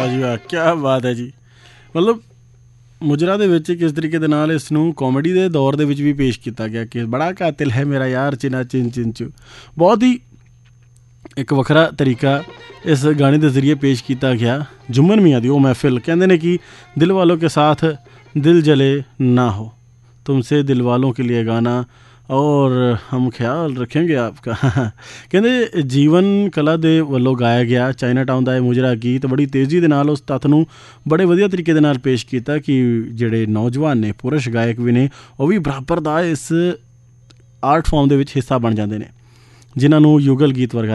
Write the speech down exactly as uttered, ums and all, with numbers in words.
ਵਾਹ ਜੀ ਵਾਹ, ਕਿਆ ਬਾਤ ਹੈ ਜੀ। ਮਤਲਬ ਮੁਜਰਾ ਦੇ ਵਿੱਚ ਕਿਸ ਤਰੀਕੇ ਦੇ ਨਾਲ ਇਸ ਨੂੰ ਕਾਮੇਡੀ ਦੇ ਦੌਰ ਦੇ ਵਿੱਚ ਵੀ ਪੇਸ਼ ਕੀਤਾ ਗਿਆ ਕਿ ਬੜਾ ਕਾਤਿਲ ਹੈ ਮੇਰਾ ਯਾਰ ਚਿਨਾ ਚਿਨ ਚਿਨ ਚੂ। ਬਹੁਤ ਹੀ ਇੱਕ ਵੱਖਰਾ ਤਰੀਕਾ ਇਸ ਗਾਣੇ ਦੇ ਜ਼ਰੀਏ ਪੇਸ਼ ਕੀਤਾ ਗਿਆ। ਜੁਮਨ ਮੀਆਂ ਦੀ ਉਹ ਮਹਿਫਿਲ ਕਹਿੰਦੇ ਨੇ ਕਿ ਦਿਲ ਵਾਲੋਂ ਕੇ ਸਾਥ ਦਿਲ ਜਲੇ ਨਾ ਹੋ, ਤੁਮਸੇ ਦਿਲ ਵਾਲੋਂ ਕੇ लिए ਗਾਣਾ ਔਰ ਹਮ ਖਿਆਲ ਰੱਖेंगे आपका। ਕਹਿੰਦੇ ਜੀਵਨ ਕਲਾ ਦੇ ਵੱਲੋਂ ਗਾਇਆ ਗਿਆ ਚਾਈਨਾ ਟਾਊਨ ਦਾ ਇਹ ਮੁਜਰਾ ਗੀਤ ਬੜੀ ਤੇਜ਼ੀ ਦੇ ਨਾਲ ਉਸ ਤੱਥ ਨੂੰ ਬੜੇ ਵਧੀਆ ਤਰੀਕੇ ਦੇ ਨਾਲ ਪੇਸ਼ ਕੀਤਾ ਕਿ ਜਿਹੜੇ ਨੌਜਵਾਨ ਨੇ, ਪੁਰਸ਼ ਗਾਇਕ ਵੀ ਨੇ, ਉਹ ਵੀ ਬਰਾਬਰ ਦਾ ਇਸ ਆਰਟ ਫਾਰਮ ਦੇ ਵਿੱਚ ਹਿੱਸਾ ਬਣ ਜਾਂਦੇ ਨੇ, ਜਿਨ੍ਹਾਂ ਨੂੰ ਯੁਗਲ ਗੀਤ ਵਰਗਾ